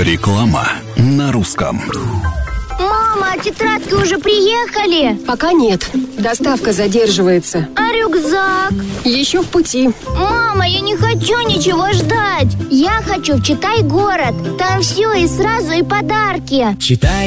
Реклама на русском. Мама, а тетрадки уже приехали? Пока нет. Доставка задерживается. А рюкзак? Еще в пути. Мама, я не хочу ничего ждать. Я хочу в Читай-город. Там все и сразу, и подарки. Читай